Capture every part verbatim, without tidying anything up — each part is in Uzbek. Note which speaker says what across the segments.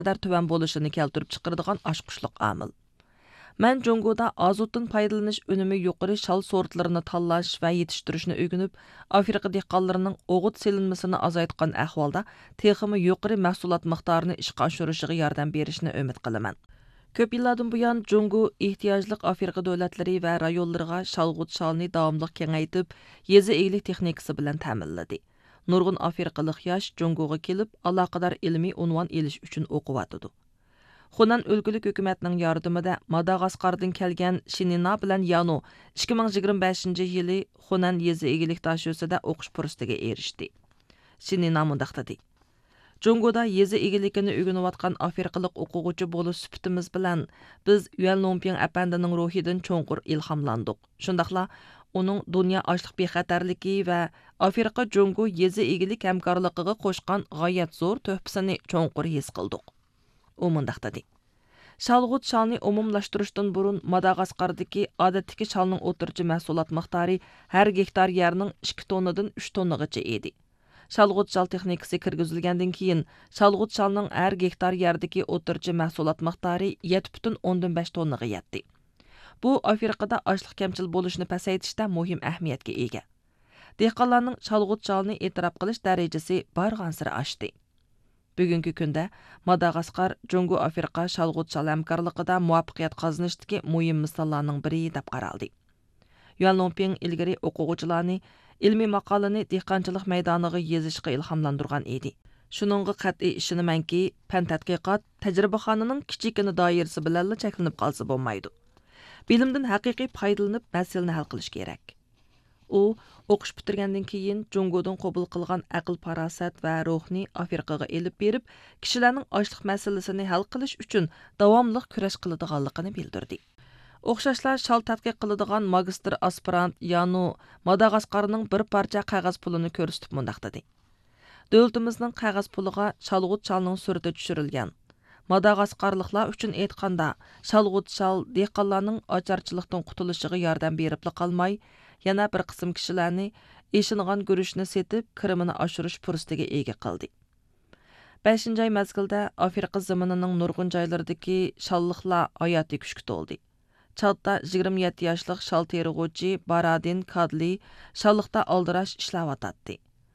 Speaker 1: qadar tuvan bo'lishini keltirib chiqaradigan oshqushliq omil. Mən Jongoda azotdan foydalanish önümü yuqori shal sortlarini tanlash va yetishtirishni o'rganib, Afrika dehqonlarining o'g'it selinmasini azaytgan ahvolda texmi yuqori mahsulot miqdorini ishga oshirishiga yordam berishni umid qilaman. Ko'p yillardan buyon Jongo ehtiyojli Afrika davlatlari va rayonlariga shalg'ut shalni davomli kengaytib, yezi eglik texnikasi bilan ta'minladi. Nurg'un afrikalik yosh Jongoga kelib, aloqador ilmiy unvon elish uchun o'qiyotdi. Xunan o'lkalik hukumatning yordamida Madagaskardan kelgan Shinina bilan Yano ikki ming yigirma beshinchi yili Xunan yezi egilik tashiyosida o'qish fursatiga erishdi. Shinina mundaq dedi: Jongoda yezi egilikini o'rganayotgan afrikalik o'quvchi bo'lish sifatimiz bilan biz Yuan Longping apandining ruhidan cho'nqur ilhomlandik. Shundaqla uning dunyo ochliq bexatarligi va Afrika Jongo yezi egilik hamkorligiga qo'shgan g'oyat zo'r tuhfasini cho'nqur his qildik. U mundaq dedi: Shalg'ut shalni umumlashtirishdan burun Madagaskardagi odatdagi shalning o'tirchi mahsulot miqdori har gektar yerning ikki tonnadan uch tonnagacha edi. Shalg'ut shal texnikasi kirgizilgandan keyin shalg'ut shalning har gektar yerdagi o'tirchi mahsulot miqdori yetti butun o'ndan besh tonnaga yetdi. Bu Afrikada ochliq kamchil bo'lishini pasaytishda muhim ahamiyatga ega. Dehqonlarning shalg'ut shalni e'tirof qilish darajasi barg'ansiri oshdi. Bugungi kunda Madagaskar Jongo Afrika shalg'ut shal hamkorligida muvaffaqiyat qozonishdagi muhim misollarning biri deb qaraldi. Yuan Longping ilgari o'quvchilarni ilmiy maqolani dehqonchilik maydoniga yezishga ilhomlantirgan edi. Shuningga qat'iy ishonamanki, fan tadqiqot tajribaxonaning kichikina doirasi bilan cheklanib qolsa bo'lmaydi. Bilimdan haqiqiy foydalanib masalani hal qilish kerak. U o'qish bitirgandan keyin Jongodan qabul qilgan aql farosat va ruhni Afrikaga elib berib, kishilarning ochliq masalasini hal qilish uchun davomli kurash qiladiganligini bildirdi. O'xshashlar shal tadqiq qiladigan magistr aspirant Yano Madagaskarning bir parcha qog'oz pulini ko'rsatib mundaq dedi: Davlatimizning qog'oz puliga shalg'ut shalning surati tushirilgan. Madagaskarliklar uchun aytganda, shalg'ut shal dehqonlarning ocharchilikdan qutulishiga yordam berib qolmay, yana bir qism kishilarni eshingan guruchni setib, kirimini oshirish fursatiga ega qildi. beshinchi oy mazgilda Afrika zaminining nurg'un joylaridagi shalliqlar hayotiy kuchga to'ldi. Chadda yigirma yetti yoshlik shal terg'uvchi Baradin Kadli shalliqda aldirash ishlayotdi.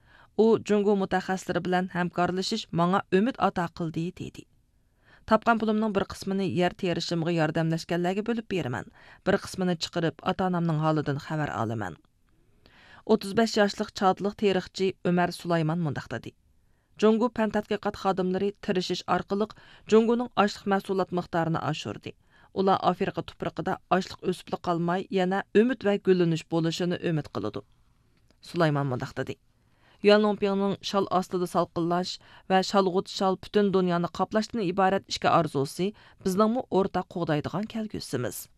Speaker 1: U Jongo mutaxassislari bilan hamkorlashish menga umid ato qildi dedi. Tapqan pulimning bir qismini yer terishimga yordamlashganlarga bo'lib beraman. Bir qismini chiqarib ota-onamning holidan xabar olaman. o'ttiz besh yoshlik chadliq tarixchi Umar Sulaymon mundaq dedi: Jongo fan tadqiqot xodimlari tirishish orqali Jongoning ochliq mahsulot miqdorini oshirdi. Ular Afrika tuprog'ida ochliq o'sib qolmay, yana umid va gullanish bo'lishini umid qiladi. Sulaymon mundaq dedi: Yuan Longpingning shal ostida salqinlash va shalg'ut shal butun dunyoni qoplashdan iborat ishga orzusi bizning o'rtaq qo'g'daydigan kelgusimiz.